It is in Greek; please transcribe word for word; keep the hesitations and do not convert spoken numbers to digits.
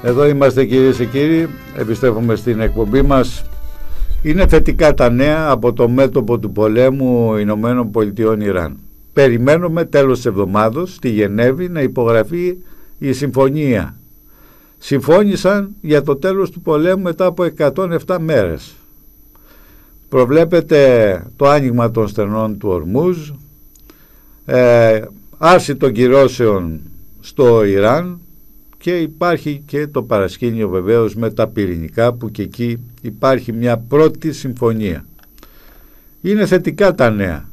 Εδώ είμαστε κυρίες και κύριοι, επιστρέφουμε στην εκπομπή μας. Είναι θετικά τα νέα από το μέτωπο του πολέμου Ηνωμένων Πολιτειών Ιράν. Περιμένουμε τέλος της εβδομάδος στη Γενέβη να υπογραφεί η συμφωνία. Συμφώνησαν για το τέλος του πολέμου μετά από εκατόν επτά μέρες. Προβλέπεται το άνοιγμα των στενών του Ορμούζ, ε, άρση των κυρώσεων στο Ιράν και υπάρχει και το παρασκήνιο βεβαίως με τα πυρηνικά, που και εκεί υπάρχει μια πρώτη συμφωνία. Είναι θετικά τα νέα.